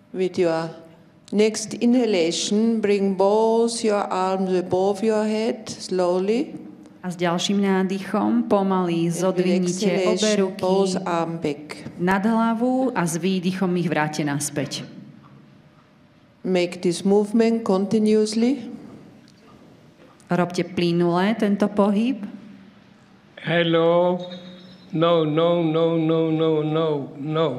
With your next inhalation, bring both your arms above your head slowly. A s ďalším nádychom pomaly zodvihnite obe ruky nad hlavu a s výdychom ich vráte naspäť. Make this movement continuously. Robte plynule tento pohyb. Hello. No, no, no, no, no, no, no.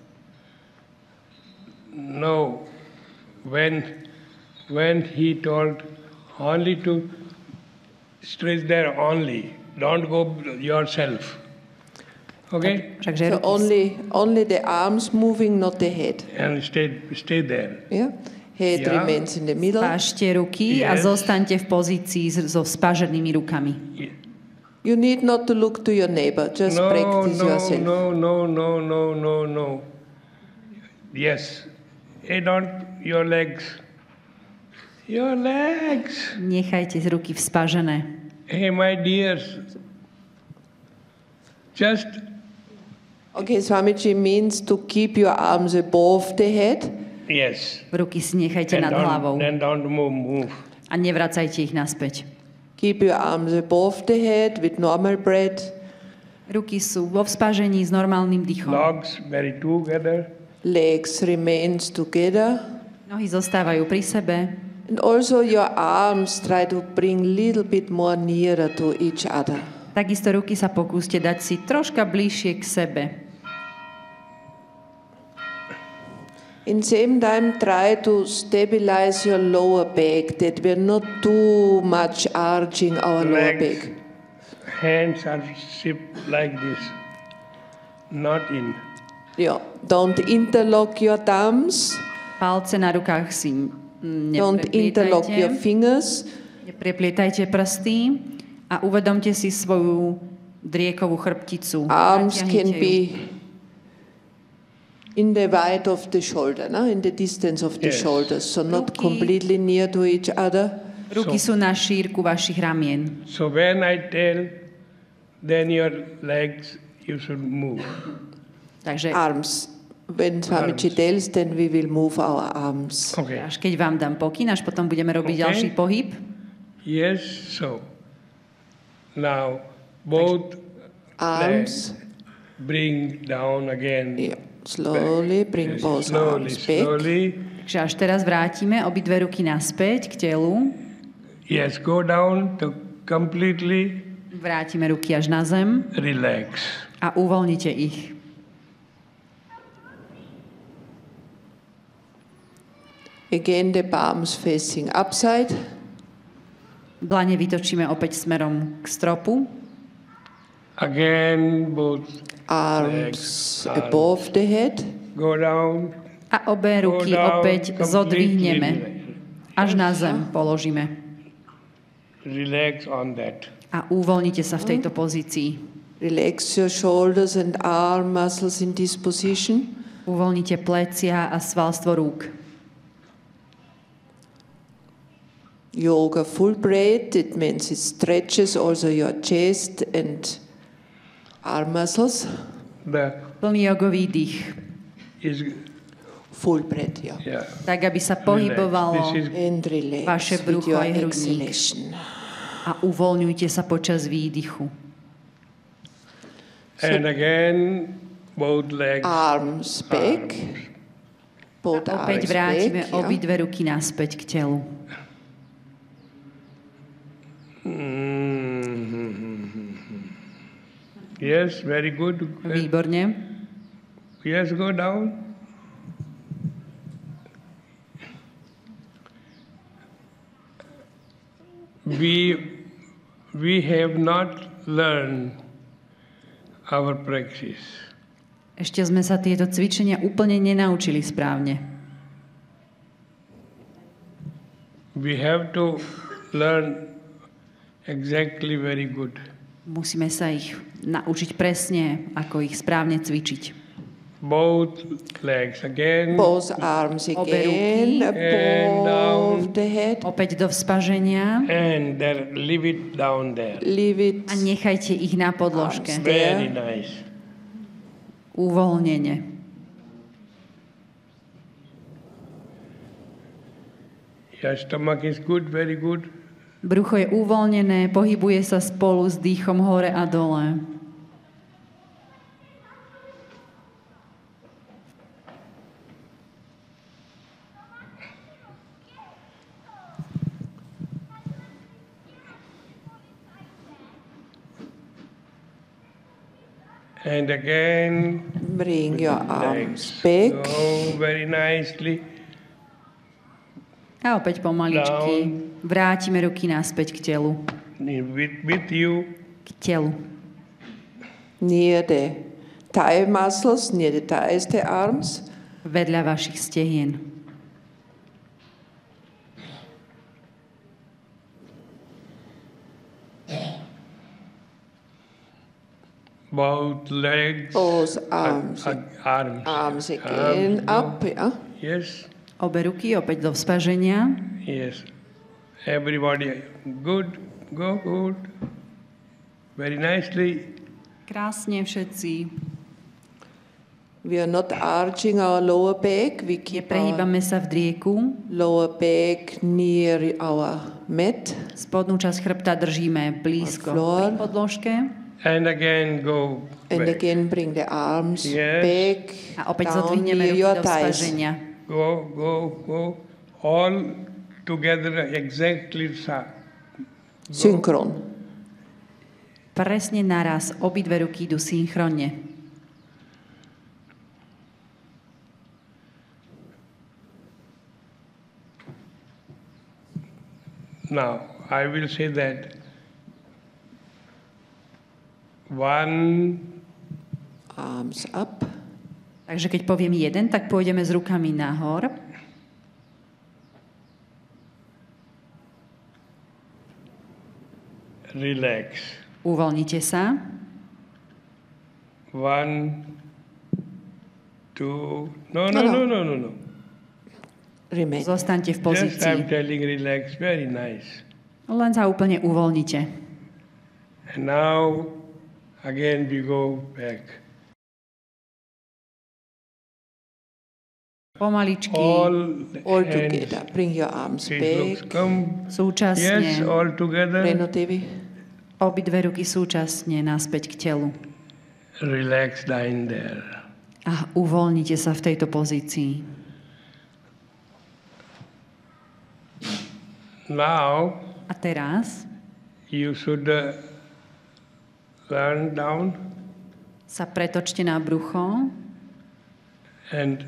No. When he told only to stretch there only, don't go yourself. Okay? So only the arms moving, not the head. And stay there. Yeah. Head remains in the middle. Spážte ruky a zostaňte v pozícii so spaženými rukami. You need not to look to your neighbor. Just practice yourself. No. Yes. Hey, don't your legs. Your legs. Nechajte ruky vzpážené. Hey, my dears. Just. Okay, Swamiji means to keep your arms above the head. Yes. Ruky si nechajte nad hlavou. Then don't move. A nevracajte ich naspäť. Keep your arms above the head with normal breath. Ruky sú vo vzpážení s normálnym dýchom. Legs very together. Legs remains together. Nohy zostávajú pri sebe. And also your arms try to bring little bit more nearer to each other. Takisto ruky sa pokúste dať si troška bližšie k sebe. In same time, try to stabilize your lower back, that we're not too much arching our lower back. Hands are shipped like this, not in. Yeah, don't interlock your thumbs. Palce na rukách si Don't interlock your fingers. Nepreplietajte prsty a uvedomte si svoju driekovú chrbticu. Arms can be in the width of the shoulder, no? In the distance of the shoulders, so not completely near to each other. Ruky sú na šírku vašich ramien. So when I tell, then your legs you should move. Takže arms. When Swamiji tells, then we will move our arms. Okay. Až keď vám dám pokyn, až potom budeme robiť ďalší pohyb. Yes, so. Now, both arms bring down again. Yeah. Slowly bring both arms back. Takže až teraz vrátime obidve ruky naspäť k telu. Yes, go down to completely. Vrátime ruky až na zem. Relax. A uvoľnite ich. Again the palms facing upside. Dlane vytočíme opäť smerom k stropu. Again both arms above the head. Go down. A obe ruky opäť zodvihneme. Až na zem položíme. Relax on that. A uvoľnite sa v tejto pozícii. Relax your shoulders and arm muscles in this position. Uvoľnite plecia a svalstvo rúk. Yoga full breath, it means it stretches also your chest and arm muscles. Plný jogový dých. Full breath, yeah. Tak, aby sa pohybovalo vaše brucho aj hrudník. A uvoľňujte sa počas výdychu. And again, both legs. Arms back. Both a opäť vrátime obidve ruky naspäť k telu. Yes, very good. Výborne. Yes, go down. We have not learned our practice. Ešte sme sa tieto cvičenia úplne nenaučili správne. We have to learn exactly very good. Musíme sa ich naučiť presne, ako ich správne cvičiť. Both legs again. Both arms again above the head. Opäť do vzpaženia. And there, leave it down there. Leave it. A nechajte ich na podložke. Very nice. Uvoľnenie. Your stomach is good, very good. Brucho je uvoľnené, pohybuje sa spolu s dýchom hore a dole. And again, bring your arms back. Go very nicely. A opäť pomaličky vrátime ruky naspäť k telu. With you. K telu. Near the thigh muscles, near the thighs, the arms. Vedľa vašich stehien. Both legs. Both arms. Arms again. Up, yeah. Yes. Obe ruky opäť do vzpaženia. Yes. Everybody good. Go good. Very nicely. Krásne všetci. We are not arching our lower back. We keep Neprehýbame sa v drieku. Lower back near our mat. Spodnú časť chrbta držíme blízko pri podložke. And again go And back. again bring the arms back. A opäť zodvihneme ruky do vzpaženia. Go. All together exactly. Synchron. Presne naraz obidve ruky idú synchronne. Now, I will say that one arms up. Takže keď poviem jeden, tak pôjdeme s rukami nahor. Relax. Uvoľnite sa. 1, 2. No. Remain. Zostaňte v Just pozícii. I'm telling relax. Very nice. Len sa úplne uvoľnite. And now again we go back. Pomaličky. All together. Bring your arms back. Súčasne. Yes, all together. Reno Devi. Obidve ruky súčasne naspäť k telu. Relax down there. A uvoľnite sa v tejto pozícii. Now a teraz you should turn down sa pretočte na brucho and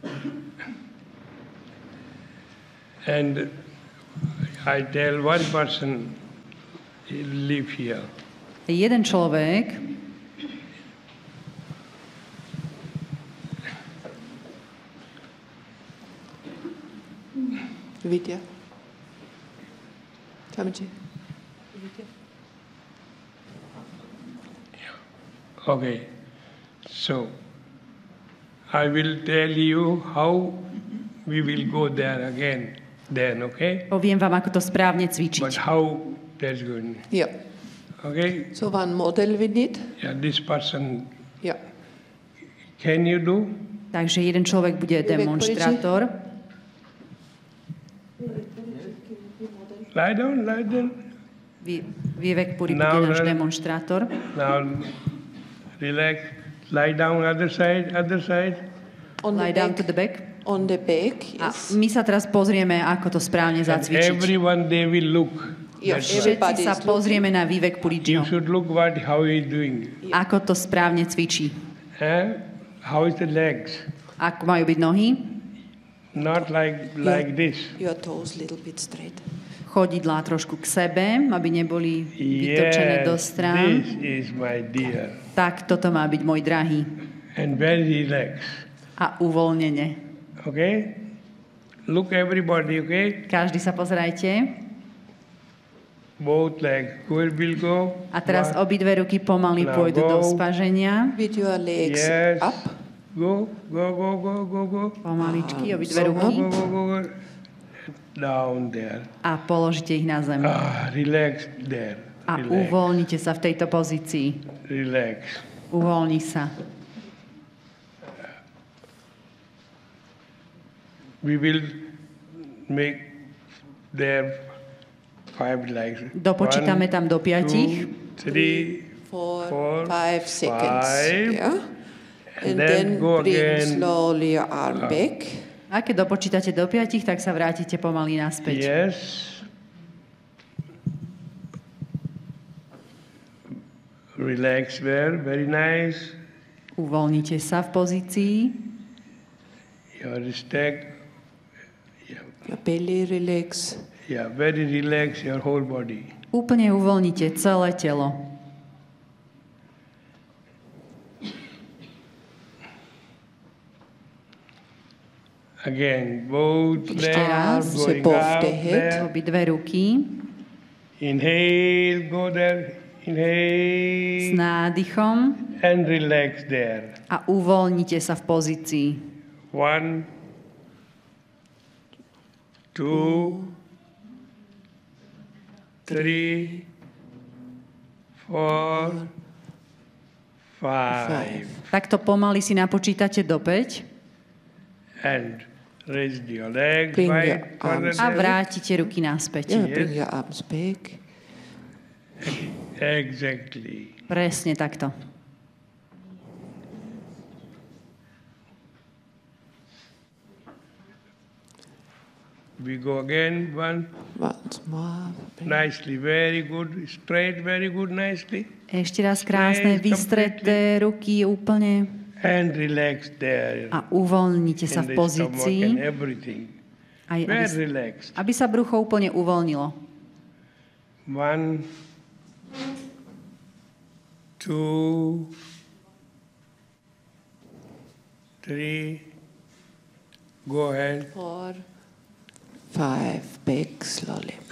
I tell one person live here. Jeden človek Vidya. Okay, so I will tell you how we will go there again then, okay? Poviem vám, ako to správne But cvičiť. how that's going. Yeah. Okay? So one model we need. Yeah, this person. Yeah. Can you do? Takže jeden človek bude demonstrátor. Lie down. Vivek Puri bude náš demonstrátor. Now relax. Lie down other side. Lie down to the back. On the back, A yes. my sa teraz pozrieme, ako to správne zacvičiť. Everyone they will look. Všetci sa pozrieme na Vivek You Purijiho. should look how he is doing. Ako to správne cvičí. How is the legs? Ako majú byť nohy? Not like this. Your toes little bit straight. Chodidlá trošku k sebe, aby neboli vytočené do strán. This is my dear. Tak toto má byť môj drahý. And very relaxed. A uvoľnene. Okay? Look everybody, okay? Každý sa pozerajte. Both legs. Will go. A teraz obidve ruky pomaly pôjdu do spaženia. With your legs up. Go. Pomaličky, obidve ruky. Go. Down there. A položite ich na zem. Relax there. A uvoľnite sa v tejto pozícii. Relax. Uvoľni sa. We will make there 5 legs. Dopočítame tam do 5. 3, 4, 5 seconds. 5. Yeah? And then go bring again. slowly your arm back. A keď dopočítate do 5, tak sa vrátite pomaly naspäť. Yes. Relax there, very nice. Uvoľnite sa v pozícii. Your stack. Your belly relax. Yeah, very relax your whole body. Úplne uvoľnite celé telo. Again, both Ešte legs raz, going above up the head. there. Obidve ruky. Inhale, go there. S Inhale nádychom and relax there. a uvoľnite sa v pozícii. 1, 2, 3, 4, 5. Takto pomaly si napočítate do 5 And raise your legs Bring wide. your arms a vrátite ruky naspäť. Yeah, bring your arms back. Exactly. Presne takto. We go again. One. Once more. Nicely. Very good. Straight. Very good. Nicely. Ešte raz krásne, vystreté ruky úplne And relax there. a uvoľnite sa In v the stomach pozícii, and everything. aj Very relaxed. aby sa brucho úplne uvoľnilo. 1, 2, 3. Go ahead. 4, 5, back slowly.